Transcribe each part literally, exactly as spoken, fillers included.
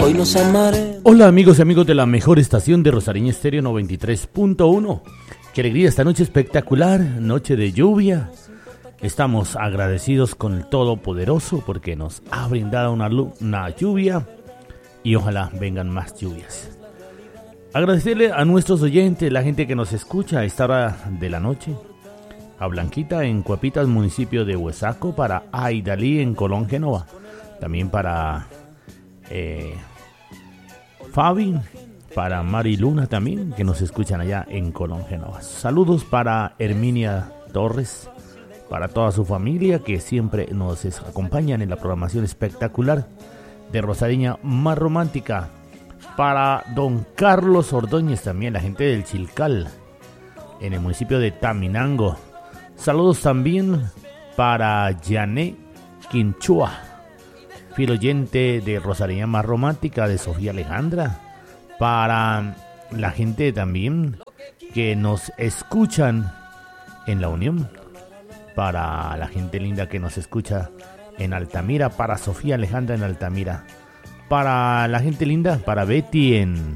Hoy nos amaremos. Hola amigos y amigos de la mejor estación de Rosariña Estéreo noventa y tres punto uno. Qué alegría esta noche espectacular, noche de lluvia. Estamos agradecidos con el Todopoderoso porque nos ha brindado una, una lluvia y ojalá vengan más lluvias. Agradecerle a nuestros oyentes, la gente que nos escucha a esta hora de la noche. A Blanquita en Cuapitas, municipio de Huesaco, para Aidalí en Colón, Génova. También para eh, Fabi, para Mari Luna también, que nos escuchan allá en Colón, Génova. Saludos para Herminia Torres, para toda su familia que siempre nos acompañan en la programación espectacular de Rosariña más romántica. Para don Carlos Ordóñez también, la gente del Chilcal, en el municipio de Taminango. Saludos también para Yané Quinchua, fiel oyente de Rosariña más romántica de Sofía Alejandra. Para la gente también que nos escuchan en La Unión. Para la gente linda que nos escucha en Altamira. Para Sofía Alejandra en Altamira. Para la gente linda, para Betty en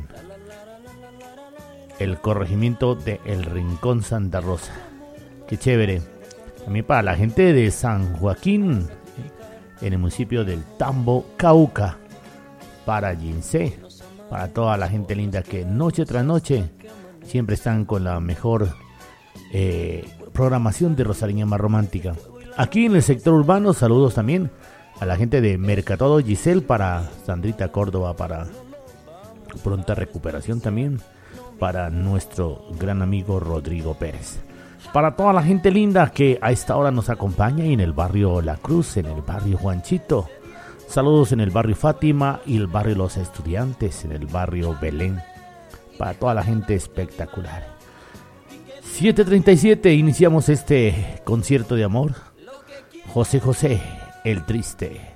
el corregimiento de El Rincón Santa Rosa. Qué chévere. También para la gente de San Joaquín, en el municipio del Tambo, Cauca. Para Ginsé, para toda la gente linda que noche tras noche siempre están con la mejor eh, programación de Rosariña más romántica. Aquí en el sector urbano, saludos también a la gente de Mercatodo Giselle, para Sandrita Córdoba, para pronta recuperación también, para nuestro gran amigo Rodrigo Pérez. Para toda la gente linda que a esta hora nos acompaña en el barrio La Cruz, en el barrio Juanchito. Saludos en el barrio Fátima y el barrio Los Estudiantes, en el barrio Belén. Para toda la gente espectacular. siete treinta y siete, iniciamos este concierto de amor. José José, el triste.